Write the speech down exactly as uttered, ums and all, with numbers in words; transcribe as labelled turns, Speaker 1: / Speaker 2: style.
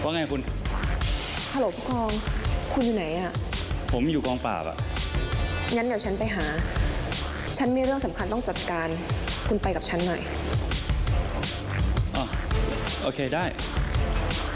Speaker 1: ว่าไงคุณ
Speaker 2: ฮัลโหลผู้กองคุณอยู่ไหนอ่ะ
Speaker 1: ผมอยู่กองปราบอ่ะ
Speaker 2: งั้นเดี๋ยวฉันไปหาฉันมีเรื่องสำคัญต้องจัดการคุณไปกับฉันหน่อย
Speaker 1: อ๋อโอเคได้